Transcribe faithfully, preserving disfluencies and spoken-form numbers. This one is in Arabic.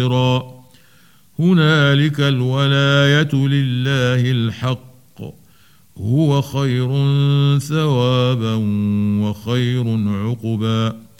هنالك الولاية لله الحق هو خير ثوابا وخير عقبا.